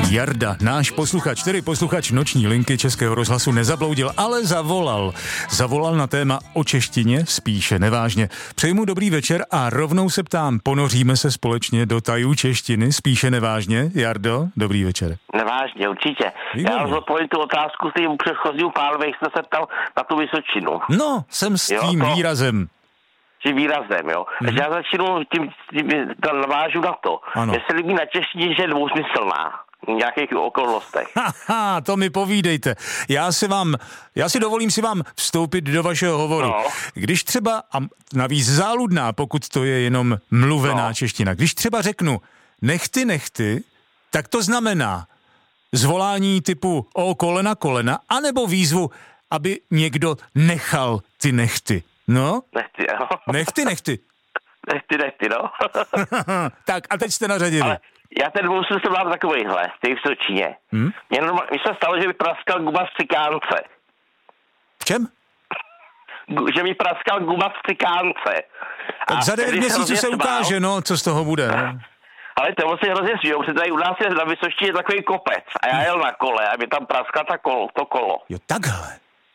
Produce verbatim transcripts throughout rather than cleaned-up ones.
Jarda, náš posluchač, tedy posluchač noční linky Českého rozhlasu nezabloudil, ale zavolal. Zavolal na téma o češtině, spíše nevážně. Přeji mu dobrý večer a rovnou se ptám, ponoříme se společně do tajů češtiny, spíše nevážně. Jardo, dobrý večer. Nevážně, určitě. Výborně. Já zodpovím tu otázku s tím předchozím pánovi, jak jste se ptal na tu Vysočinu. No, jsem s Jo, tím to- výrazem. Tím výrazem, jo. Mhm. Takže já začnu tím, tím, tím navážu na to. Ano. Mně se líbí na češtině, že je dvousmyslná. V nějakých okolnostech. Haha, to mi povídejte. Já si vám, já si dovolím si vám vstoupit do vašeho hovoru. No. Když třeba, a navíc záludná, pokud to je jenom mluvená No. čeština, když třeba řeknu nechty, nechty, tak to znamená zvolání typu o kolena, kolena, anebo výzvu, aby někdo nechal ty nechty. No, Nechci, jo. nechty, nechty. Nechci, nechci, no. Tak a teď jste na řadě vy. Ale já ten dvousmysl mám takovýhle, v té Vysočině. Hmm? Mně normálně, mně se stalo, že mi praskal guba v cikánce. V čem? Gu- že mi praskal guba v cikánce. Tak A za devět tehdy měsíců hrozně se smál. ukáže, no, co z toho bude. Ale to se hrozně smějou, protože tady u nás je na Vysočině takový kopec a já jel na kole a mi tam praskla ta kolo, to kolo. Jo, takhle.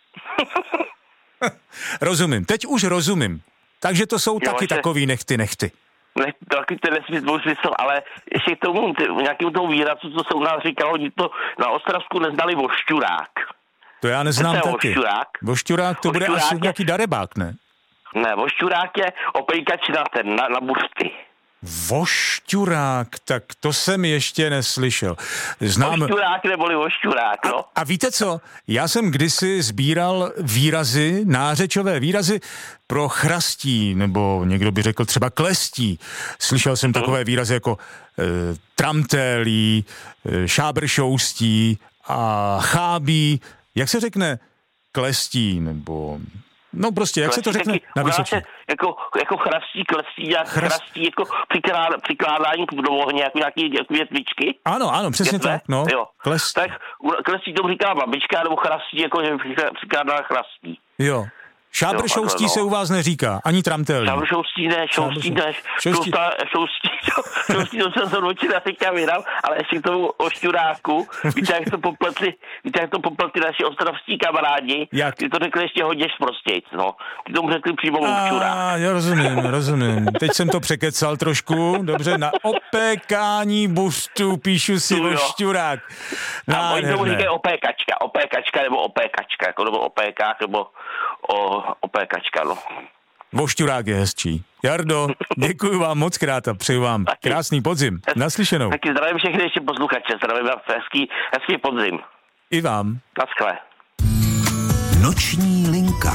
Rozumím, teď už rozumím. Takže to jsou Jo, taky že- takový nechty, nechty. Ne, taky ten nesmysl, dvousmysl, ale ještě k tomu ty, nějakým tomu výrazu, co se u nás říkalo, oni to na Ostravsku neznali vošťurák. To já neznám Co je taky. vošťurák? Vošťurák to bude Vošťurák asi je- nějaký darebák, ne? Ne, vošťurák je opejkač na ten, na, na buřty. Vošťurák, tak to jsem ještě neslyšel. Znám... Vošťurák neboli vošťurák, no. A víte co? Já jsem kdysi sbíral výrazy, nářečové výrazy pro chrastí, nebo někdo by řekl třeba klestí. Slyšel jsem takové výrazy jako e, tramtélí, e, šábršoustí a chábí. Jak se řekne klestí, nebo... No prostě, jak se to řekne Taky na u nás Vysočině? je Jako, jako chrastí, klestí, jak Chrast- chrastí, jako přiklád, přikládání do ohně, jako nějaký jako větvičky. Ano, ano, přesně Větve? tak, no. Jo. Klestí. Tak u- klestí to říká babička, nebo chrastí, jako že přikla- přikládá chrastí. Jo. Šábršoustí Jo, takhle, se no. u vás neříká, ani tramtélí. Šoustí ne, šoustí ne, Šoustí. šoustí, šoustí, to jsem se odločil, já teďka vydal, ale ještě k tomu ošťuráku, víte, jak to popletli, víte, jak to popletli naši ostravští kamarádi, Jak? ty to řekli ještě hodně šprostějc, no, ty tomu řekli přímo ošťurák. A, já rozumím, rozumím. Teď jsem to překecal trošku. Dobře, na opékání buřtu píšu si Tu jo. vošťurák. A oni tomu Nádherné. říkají opékačka, opékačka nebo opékačka, jako nebo opékák, nebo o, opékačka, no. Vošťurák je hezčí. Jardo, děkuji vám moc krát a přeju vám Taky. krásný podzim. Naslyšenou. Taky zdravím všechny ještě posluchače, zdravím vás hezký, hezký podzim. I vám. Naschle. Noční linka.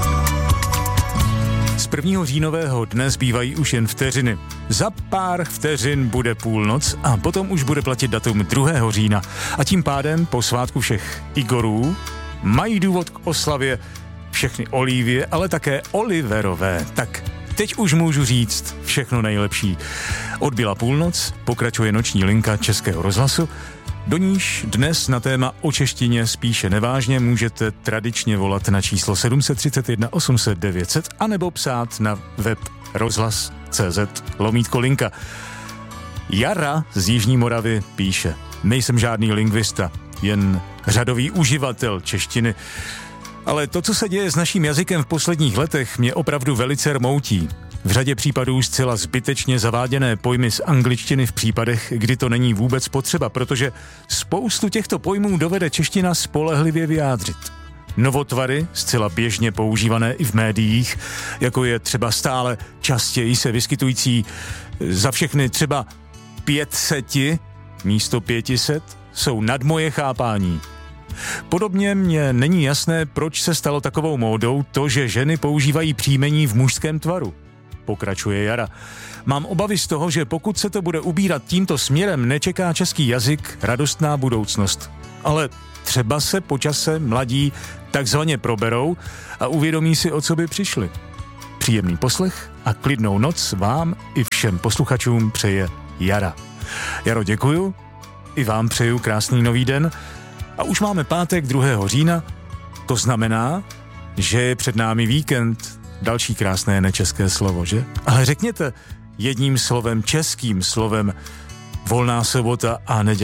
Z prvního říjnového dne zbývají už jen vteřiny. Za pár vteřin bude půlnoc a potom už bude platit datum druhého října. A tím pádem po svátku všech Igorů mají důvod k oslavě všechny Olivie, ale také Oliverové. Tak teď už můžu říct všechno nejlepší. Odbyla půlnoc, pokračuje noční linka Českého rozhlasu, do níž dnes na téma o češtině spíše nevážně můžete tradičně volat na číslo sedm set třicet jedna osm set devět set anebo psát na web rozhlas tečka cé zet lomítko linka. Jara z Jižní Moravy píše: nejsem žádný lingvista, jen řadový uživatel češtiny. Ale to, co se děje s naším jazykem v posledních letech, mě opravdu velice rmoutí. V řadě případů zcela zbytečně zaváděné pojmy z angličtiny v případech, kdy to není vůbec potřeba, protože spoustu těchto pojmů dovede čeština spolehlivě vyjádřit. Novotvary, zcela běžně používané i v médiích, jako je třeba stále častěji se vyskytující za všechny třeba pětseti místo pětiset, jsou nad moje chápání. Podobně mně není jasné, proč se stalo takovou módou to, že ženy používají příjmení v mužském tvaru. Pokračuje Jara. Mám obavy z toho, že pokud se to bude ubírat tímto směrem, nečeká český jazyk radostná budoucnost. Ale třeba se po čase mladí takzvaně proberou a uvědomí si, o co by přišli. Příjemný poslech a klidnou noc vám i všem posluchačům přeje Jara. Jaro, děkuju. I vám přeju krásný nový den. A už máme pátek druhého října. To znamená, že je před námi víkend. Další krásné nečeské slovo, že? Ale řekněte jedním slovem, českým slovem, volná sobota a neděle.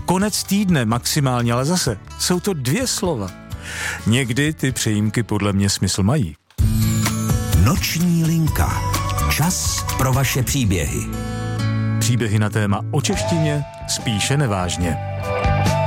konec týdne maximálně, ale zase jsou to dvě slova. Někdy ty přejímky podle mě smysl mají. Noční linka. Čas pro vaše příběhy. Příběhy na téma o češtině spíše nevážně.